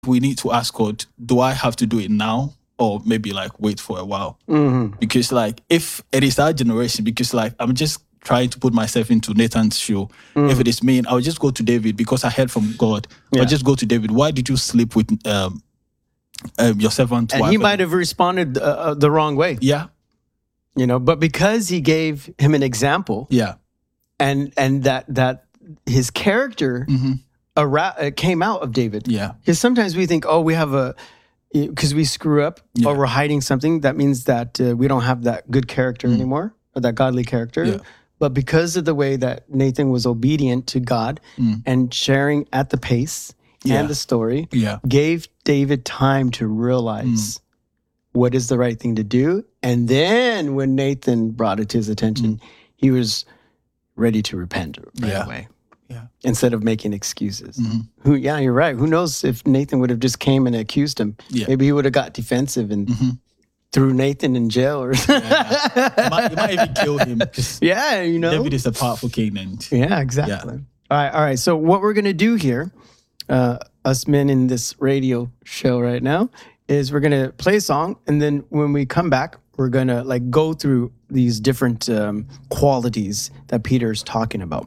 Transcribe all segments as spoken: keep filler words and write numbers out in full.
we need to ask God, do I have to do it now? Or maybe like wait for a while? Mm-hmm. Because like if it is our generation, because like I'm just trying to put myself into Nathan's shoe. Mm. If it is me, I'll just go to David because I heard from God. Yeah. I'll just go to David. Why did you sleep with um, um, your servant? And wife? he might have responded uh, the wrong way. Yeah. You know, but because he gave him an example, Yeah. and and that that his character Mm-hmm. ara- uh, came out of David. Yeah. Because sometimes we think, oh, we have a, because we screw up Yeah. or we're hiding something. That means that uh, we don't have that good character Mm. anymore, or that godly character. Yeah. But because of the way that Nathan was obedient to God Mm. and sharing at the pace Yeah. and the story, Yeah. gave David time to realize Mm. what is the right thing to do. And then when Nathan brought it to his attention, he was ready to repent right Yeah. away. Yeah. Instead of making excuses. Mhm. Who? Yeah, you're right. Who knows if Nathan would have just came and accused him? Yeah. Maybe he would have got defensive and Mhm. threw Nathan in jail, or You might, you might even kill him because yeah, you know. David is a powerful king. And Yeah, exactly. All right, all right. So what we're gonna do here, uh, us men in this radio show right now, is we're gonna play a song, and then when we come back, we're gonna like go through these different um, qualities that Peter's talking about.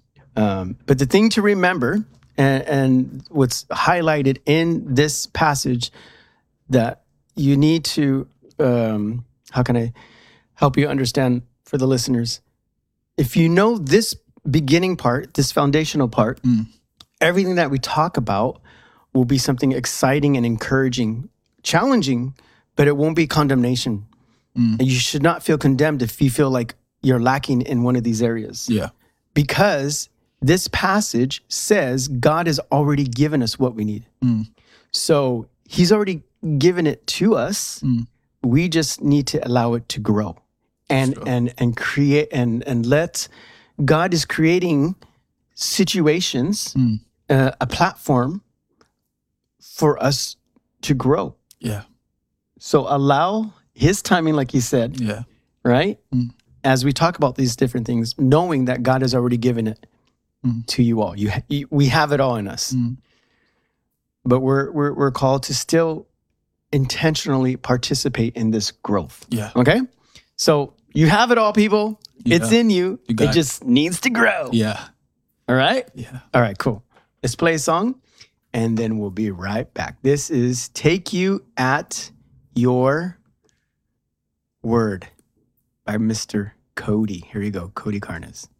Um, but the thing to remember, and, and what's highlighted in this passage, that you need to, um, how can I help you understand for the listeners? If you know this beginning part, this foundational part, Mm. everything that we talk about will be something exciting and encouraging, challenging, but it won't be condemnation. Mm. And you should not feel condemned if you feel like you're lacking in one of these areas. yeah. Because this passage says God has already given us what we need. Mm. So he's already given it to us. Mm. We just need to allow it to grow and Sure. and and create and and let God is creating situations, Mm. uh, a platform for us to grow. Yeah. So allow his timing, like you said, Yeah. right? Mm. As we talk about these different things, knowing that God has already given it Mm. to you all. You, ha- you we have it all in us. Mm. But we're, we're we're called to still intentionally participate in this growth. Yeah. Okay? So you have it all, people. It's Yeah. in you. You got It it. just needs to grow. Yeah. All right? Yeah. All right, cool. Let's play a song and then we'll be right back. This is Take You at Your Word by Mister Cody. Here you go, Cody Carnes.